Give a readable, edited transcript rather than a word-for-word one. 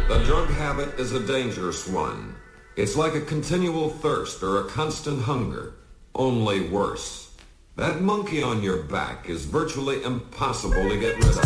The drug habit is a dangerous one. It's like a continual thirst or a constant hunger, only worse. That monkey on your back is virtually impossible to get rid of.